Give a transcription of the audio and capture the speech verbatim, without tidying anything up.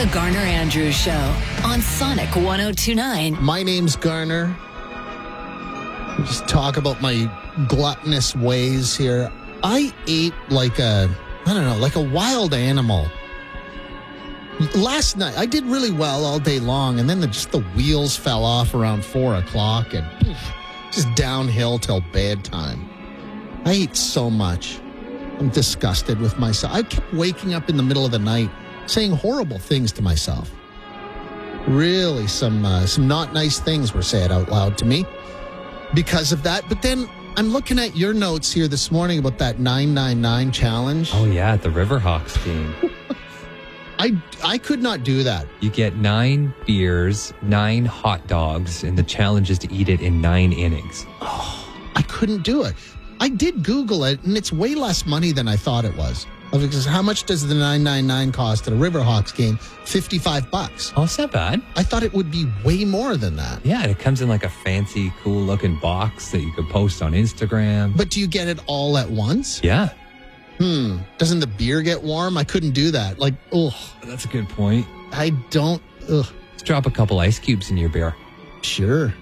The Garner Andrews Show on Sonic one oh two point nine. My name's Garner. We just talk about my gluttonous ways here. I ate like a, I don't know, like a wild animal. Last night, I did really well all day long, and then the, just the wheels fell off around four o'clock, and poof, just downhill till bedtime. I ate so much. I'm disgusted with myself. I kept waking up in the middle of the night saying horrible things to myself. Really, some uh, some not nice things were said out loud to me because of that. But then I'm looking at your notes here this morning about that nine nine nine challenge. Oh, yeah, at the Riverhawks game. I, I could not do that. You get nine beers, nine hot dogs, and the challenge is to eat it in nine innings. Oh, I couldn't do it. I did Google it, and it's way less money than I thought it was. Because how much does the nine nine nine cost at a Riverhawks game? fifty-five bucks. Oh, it's not bad. I thought it would be way more than that. Yeah, and it comes in like a fancy, cool-looking box that you could post on Instagram. But do you get it all at once? Yeah. Hmm. Doesn't the beer get warm? I couldn't do that. Like, ugh. That's a good point. I don't, ugh. Let's drop a couple ice cubes in your beer. Sure.